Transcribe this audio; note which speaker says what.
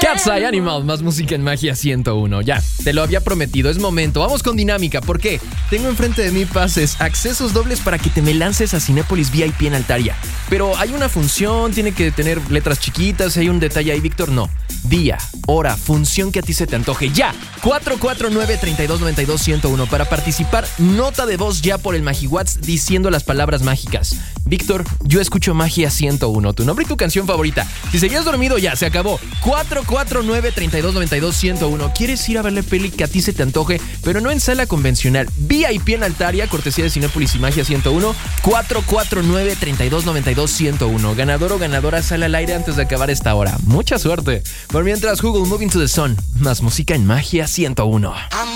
Speaker 1: Cat's Eye Animal, más música en Magia 101. Ya, te lo había prometido, es momento. Vamos con dinámica, ¿por qué? Tengo enfrente de mí pases, accesos dobles para que te me lances a Cinépolis VIP en Altaria. Pero hay una función, tiene que tener letras chiquitas, hay un detalle ahí, Víctor, no. Día, hora, función que a ti se te antoje. Ya, 449-3292-101 para participar. Nota de voz ya por el MagiWhat's diciendo las palabras mágicas. Víctor, yo escucho Magia 101, tu nombre y tu canción favorita. Si seguías dormido, ya, se acabó. 449-3292-101. ¿Quieres ir a verle peli que a ti se te antoje, pero no en sala convencional? VIP en Altaria, cortesía de Cinépolis y Magia 101. 449-3292-101. Ganador o ganadora sale al aire antes de acabar esta hora. Mucha suerte. Por mientras, Google Moving to the Sun. Más música en Magia 101.